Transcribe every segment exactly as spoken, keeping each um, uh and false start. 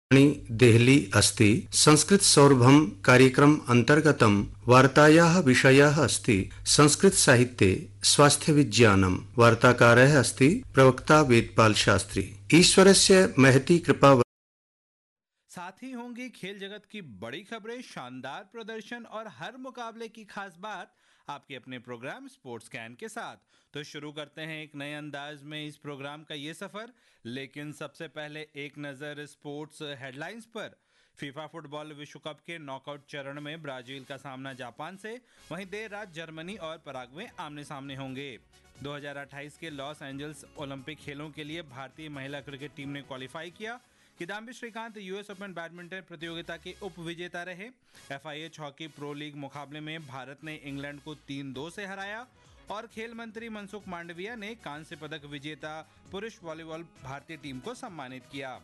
देहली अस्ति। संस्कृत सौरभम कार्यक्रम अंतर्गतम वार्तायाः विषयः अस्ति संस्कृत साहित्ये स्वास्थ्य विज्ञानम। वार्ताकारः अस्ति प्रवक्ता वेदपाल शास्त्री। ईश्वरस्य महती कृपा। साथ ही होंगी खेल जगत की बड़ी खबरें, शानदार प्रदर्शन और हर मुकाबले की खास बात आपके अपने प्रोग्राम स्पोर्ट्स स्कैन के साथ। तो शुरू करते हैं एक नए अंदाज में इस प्रोग्राम का ये सफर, लेकिन सबसे पहले एक नजर स्पोर्ट्स हेडलाइंस पर। फीफा फुटबॉल विश्व कप के नॉकआउट चरण में ब्राजील का सामना जापान से, वहीं देर रात जर्मनी और पराग्वे आमने सामने होंगे। दो हज़ार अट्ठाईस के लॉस एंजल्स ओलंपिक खेलों के लिए भारतीय महिला क्रिकेट टीम ने क्वालिफाई किया। Kidambi Shrikant US open badminton प्रतियोगिता के उप विजेता रहे। एफआईएच हॉकी प्रो लीग मुकाबले में भारत ने इंग्लैंड को तीन दो से हराया। और खेल मंत्री मनसुख मांडविया ने कांस्य पदक विजेता पुरुष वॉलीबॉल भारतीय टीम को सम्मानित किया।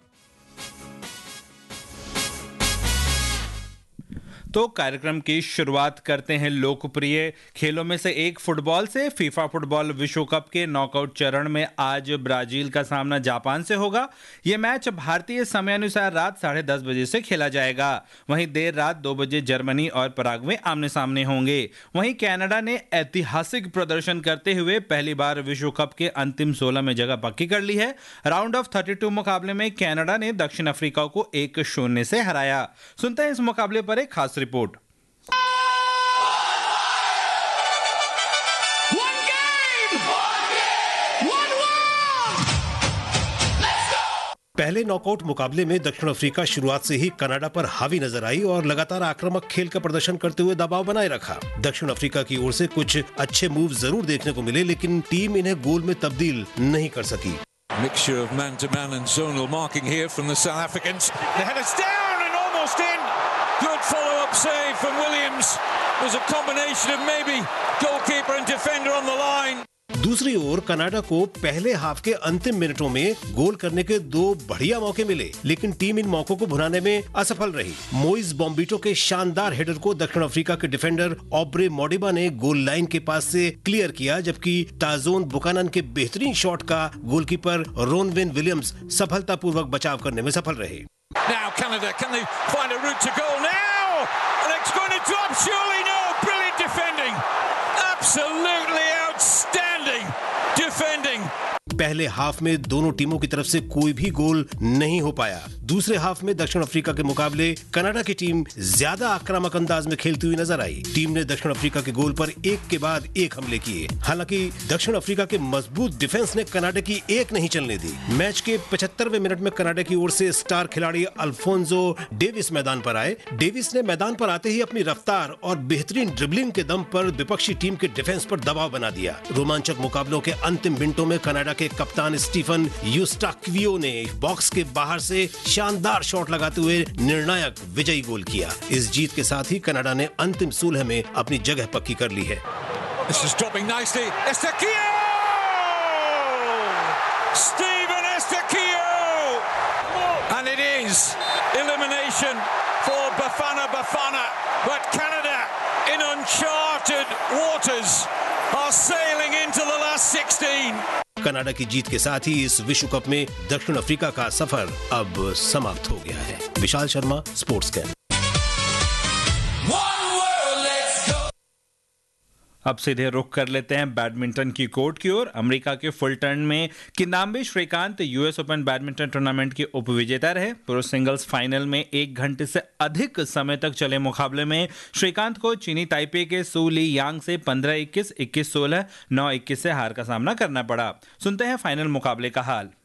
तो कार्यक्रम की शुरुआत करते हैं लोकप्रिय खेलों में से एक फुटबॉल से। फीफा फुटबॉल विश्व कप के नॉकआउट चरण में आज ब्राजील का सामना जापान से होगा। यह मैच भारतीय समयानुसार रात साढ़े दस बजे से खेला जाएगा। वहीं देर रात दो बजे जर्मनी और पराग्वे आमने सामने होंगे। वहीं कनाडा ने ऐतिहासिक प्रदर्शन करते हुए पहली बार विश्व कप के अंतिम सोलह में जगह पक्की कर ली है। राउंड ऑफ थर्टी टू मुकाबले में कनाडा ने दक्षिण अफ्रीका को एक शून्य से हराया। सुनते हैं इस मुकाबले पर एक खास रिपोर्ट। पहले नॉकआउट मुकाबले में दक्षिण अफ्रीका शुरुआत से ही कनाडा पर हावी नजर आई और लगातार आक्रामक खेल का प्रदर्शन करते हुए दबाव बनाए रखा। दक्षिण अफ्रीका की ओर से कुछ अच्छे मूव जरूर देखने को मिले, लेकिन टीम इन्हें गोल में तब्दील नहीं कर सकी। Mixture of man-to-man and zonal marking here from the South Africans. The header's down and almost in. Good follow-up save from Williams. There's a combination of maybe goalkeeper and defender on the line. दूसरी ओर Canada को पहले half के अंतिम मिनटों में गोल करने के दो बढ़िया मौके मिले, लेकिन टीम इन मौकों को भुनाने में असफल रही। मोइस बॉम्बिटो के शानदार हेडर को दक्षिण अफ्रीका के डिफेंडर ऑब्रे मोडिबा ने गोल लाइन के पास से क्लियर किया, जबकि ताजोन बुकानन के बेहतरीन शॉट का गोलकीपर रोनविन विलियम्स सफलतापूर्वक बचाव करने में सफल रहे। Now Canada, can they find a route to goal now? And it's going to drop, surely no. Brilliant defending. Absolutely outstanding defending. पहले हाफ में दोनों टीमों की तरफ से कोई भी गोल नहीं हो पाया। दूसरे हाफ में दक्षिण अफ्रीका के मुकाबले कनाडा की टीम ज्यादा आक्रामक अंदाज में खेलती हुई नजर आई। टीम ने दक्षिण अफ्रीका के गोल पर एक के बाद एक हमले किए। हालांकि दक्षिण अफ्रीका के मजबूत डिफेंस ने कनाडा की एक नहीं चलने दी। मैच के पचहत्तरवें मिनट में कनाडा की ओर से स्टार खिलाड़ी अल्फोंसो डेविस मैदान पर आए। डेविस ने मैदान पर आते ही अपनी रफ्तार और बेहतरीन ड्रिबलिंग के दम पर विपक्षी टीम के डिफेंस पर दबाव बना दिया। रोमांचक मुकाबलों के अंतिम मिनटों में कनाडा के कप्तान स्टीफन यूस्टाक्वियो ने बॉक्स के बाहर से शानदार शॉट लगाते हुए निर्णायक विजयी गोल किया। इस जीत के साथ ही कनाडा ने अंतिम सोलह में अपनी जगह पक्की कर ली है। This is dropping nicely. Estaquio! Steven Estaquio! And it is elimination for Bafana Bafana. But Canada in uncharted waters are sailing into the last sixteen. Canada की जीत के साथ ही इस विश्व कप में दक्षिण अफ्रीका का सफर अब समाप्त हो गया है। Vishal Sharma, sports scan. अब सीधे रुख कर लेते हैं बैडमिंटन की कोर्ट की ओर। अमेरिका के फुलटन में Kidambi Shrikant US open badminton tournament के उप विजेता रहे। पुरुष सिंगल्स फाइनल में एक घंटे से अधिक समय तक चले मुकाबले में श्रीकांत को चीनी ताइपे के सू ली यांग से पंद्रह इक्कीस, इक्कीस सोलह, नौ इक्कीस से हार का सामना करना पड़ा। सुनते हैं फाइनल मुकाबले का हाल।